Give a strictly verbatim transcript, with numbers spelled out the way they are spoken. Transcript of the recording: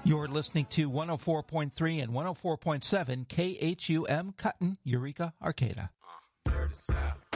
You're listening to one oh four point three and one oh four point seven K H U M Cutton, Eureka, Arcata. Uh, dirty South.